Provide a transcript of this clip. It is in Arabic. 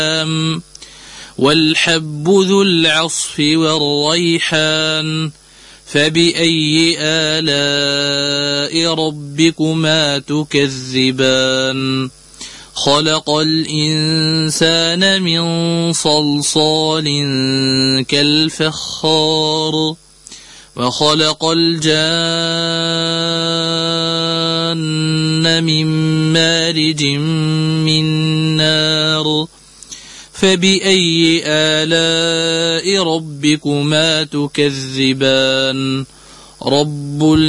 والحب ذو العصف والريحان فبأي آلاء ربكما تكذبان خلق الإنسان من صلصال كالفخار وخلق الجان من مارج من نار فبأي آلاء ربكما تكذبان رب